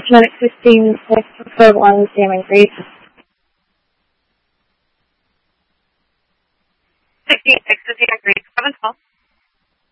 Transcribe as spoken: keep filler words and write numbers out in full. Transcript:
Genetic fifteen six for one Sam Grace. sixteen six to